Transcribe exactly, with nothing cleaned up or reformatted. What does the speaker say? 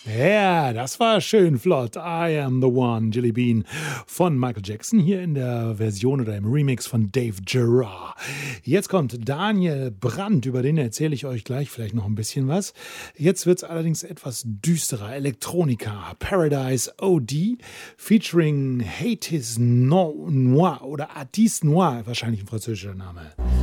Ja, das war schön flott. I am the one, Jelly Bean von Michael Jackson, hier in der Version oder im Remix von Dave Gerard. Jetzt kommt Daniel Brandt, über den erzähle ich euch gleich vielleicht noch ein bisschen was. Jetzt wird es allerdings etwas düsterer. Electronica, Paradise O D, featuring Hatis Noir oder Artiste Noir, wahrscheinlich ein französischer Name.